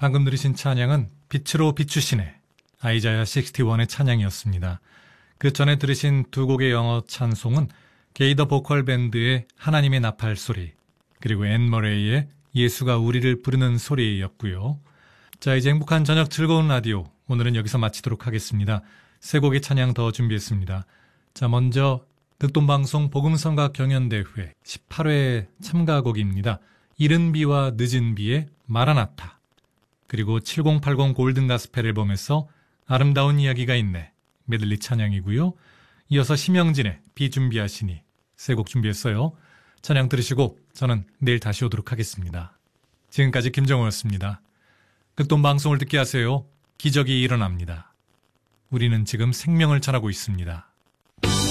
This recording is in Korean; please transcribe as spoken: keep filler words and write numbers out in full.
방금 들으신 찬양은 빛으로 비추시네, 아이자야 육십일의 찬양이었습니다. 그 전에 들으신 두 곡의 영어 찬송은 게이더 보컬 밴드의 하나님의 나팔 소리, 그리고 앤 머레이의 예수가 우리를 부르는 소리였고요. 자, 이제 행복한 저녁 즐거운 라디오, 오늘은 여기서 마치도록 하겠습니다. 세 곡의 찬양 더 준비했습니다. 자, 먼저 득돈방송 복음성가 경연대회 십팔 회 참가곡입니다. 이른 비와 늦은 비의 마라나타, 그리고 칠공팔공 골든 가스펠 앨범에서 아름다운 이야기가 있네 메들리 찬양이고요. 이어서 심영진의 비 준비하시니 세 곡 준비했어요. 찬양 들으시고 저는 내일 다시 오도록 하겠습니다. 지금까지 김정호였습니다. 극돈방송을 듣게 하세요. 기적이 일어납니다. 우리는 지금 생명을 전하고 있습니다.